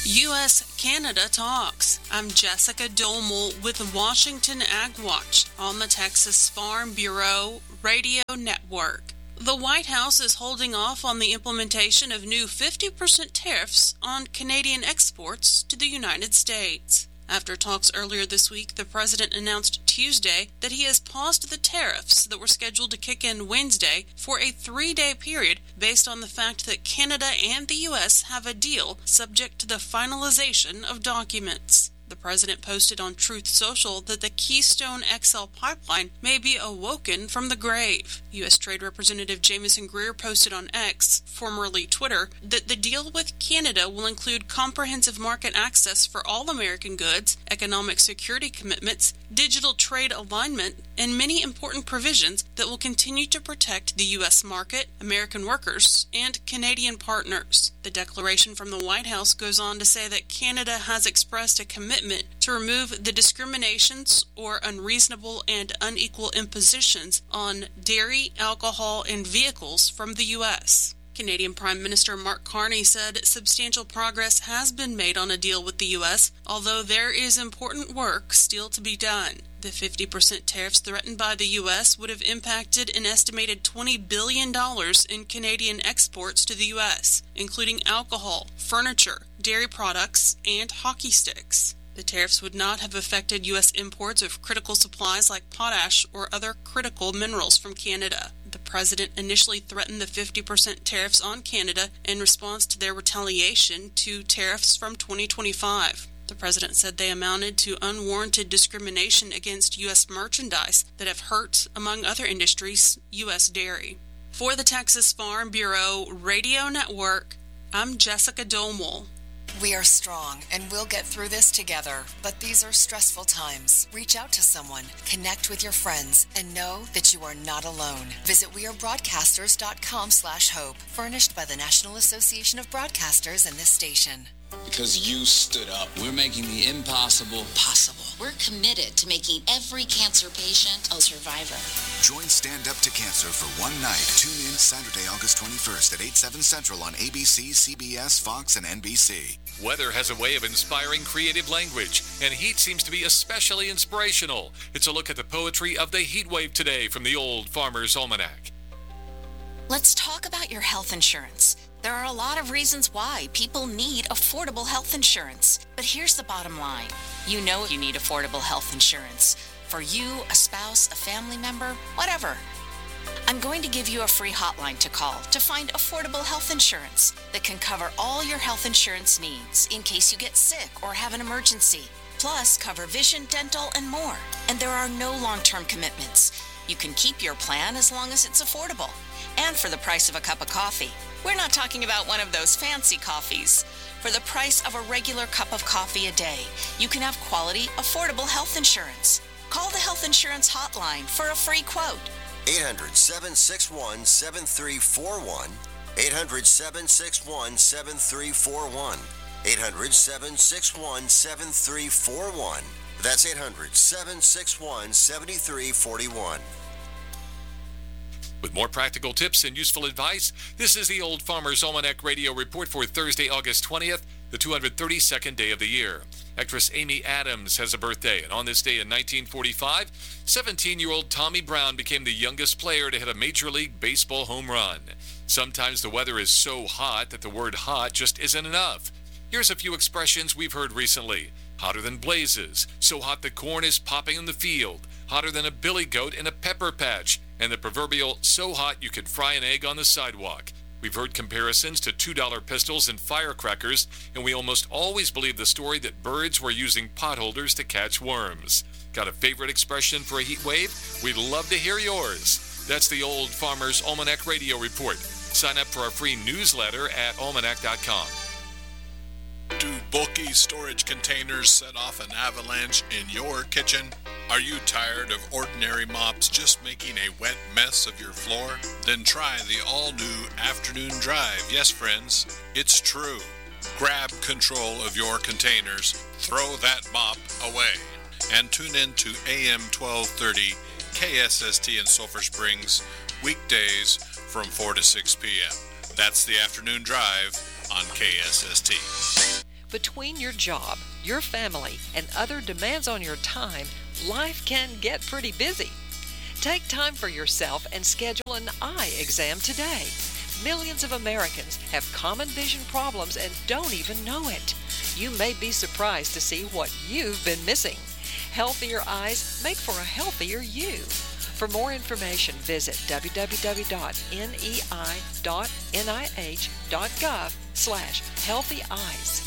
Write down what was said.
U.S.-Canada talks. I'm Jessica Domel with Washington Ag Watch on the Texas Farm Bureau Radio Network. The White House is holding off on the implementation of new 50% tariffs on Canadian exports to the United States. After talks earlier this week, the president announced Tuesday that he has paused the tariffs that were scheduled to kick in Wednesday for a 3-day period based on the fact that Canada and the U.S. have a deal subject to the finalization of documents. The president posted on Truth Social that the Keystone XL pipeline may be awoken from the grave. U.S. Trade Representative Jamieson Greer posted on X, formerly Twitter, that the deal with Canada will include comprehensive market access for all American goods, economic security commitments, digital trade alignment, and many important provisions that will continue to protect the U.S. market, American workers, and Canadian partners. The declaration from the White House goes on to say that Canada has expressed a commitment to remove the discriminations or unreasonable and unequal impositions on dairy, alcohol, and vehicles from the U.S. Canadian Prime Minister Mark Carney said substantial progress has been made on a deal with the U.S., although there is important work still to be done. The 50% tariffs threatened by the U.S. would have impacted an estimated $20 billion in Canadian exports to the U.S., including alcohol, furniture, dairy products, and hockey sticks. The tariffs would not have affected U.S. imports of critical supplies like potash or other critical minerals from Canada. The president initially threatened the 50% tariffs on Canada in response to their retaliation to tariffs from 2025. The president said they amounted to unwarranted discrimination against U.S. merchandise that have hurt, among other industries, U.S. dairy. For the Texas Farm Bureau Radio Network, I'm Jessica Domel. We are strong and we'll get through this together, but these are stressful times. Reach out to someone, connect with your friends, and know that you are not alone. Visit wearebroadcasters.com/hope, furnished by the National Association of Broadcasters and this station. Because you stood up. We're making the impossible possible. We're committed to making every cancer patient a survivor. Join Stand Up to Cancer for one night. Tune in Saturday, August 21st at 8/7 Central on ABC, CBS, Fox, and NBC. Weather has a way of inspiring creative language, and heat seems to be especially inspirational. It's a look at the poetry of the heat wave today from the Old Farmer's Almanac. Let's talk about your health insurance. There are a lot of reasons why people need affordable health insurance. But here's the bottom line. You know you need affordable health insurance. For you, a spouse, a family member, whatever. I'm going to give you a free hotline to call to find affordable health insurance that can cover all your health insurance needs in case you get sick or have an emergency. Plus, cover vision, dental, and more. And there are no long-term commitments. You can keep your plan as long as it's affordable. And for the price of a cup of coffee. We're not talking about one of those fancy coffees. For the price of a regular cup of coffee a day, you can have quality, affordable health insurance. Call the Health Insurance Hotline for a free quote. 800-761-7341. 800-761-7341. 800-761-7341. That's 800-761-7341. With more practical tips and useful advice, this is the Old Farmer's Almanac Radio Report for Thursday, August 20th, the 232nd day of the year. Actress Amy Adams has a birthday, and on this day in 1945, 17-year-old Tommy Brown became the youngest player to hit a Major League Baseball home run. Sometimes the weather is so hot that the word hot just isn't enough. Here's a few expressions we've heard recently. Hotter than blazes, so hot the corn is popping in the field, hotter than a billy goat in a pepper patch, and the proverbial so hot you could fry an egg on the sidewalk. We've heard comparisons to $2 pistols and firecrackers, and we almost always believe the story that birds were using potholders to catch worms. Got a favorite expression for a heat wave? We'd love to hear yours. That's the Old Farmer's Almanac Radio Report. Sign up for our free newsletter at almanac.com. Do bulky storage containers set off an avalanche in your kitchen? Are you tired of ordinary mops just making a wet mess of your floor? Then try the all-new Afternoon Drive. Yes, friends, it's true. Grab control of your containers, throw that mop away, and tune in to AM 1230 KSST in Sulphur Springs, weekdays from 4 to 6 p.m. That's the Afternoon Drive on KSST. Between your job, your family, and other demands on your time, life can get pretty busy. Take time for yourself and schedule an eye exam today. Millions of Americans have common vision problems and don't even know it. You may be surprised to see what you've been missing. Healthier eyes make for a healthier you. For more information, visit www.nei.nih.gov/healthyeyes.